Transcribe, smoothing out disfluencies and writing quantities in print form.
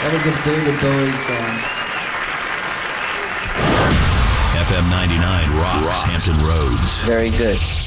That is a David Bowie song. FM 99 rocks Hampton Roads. Very good.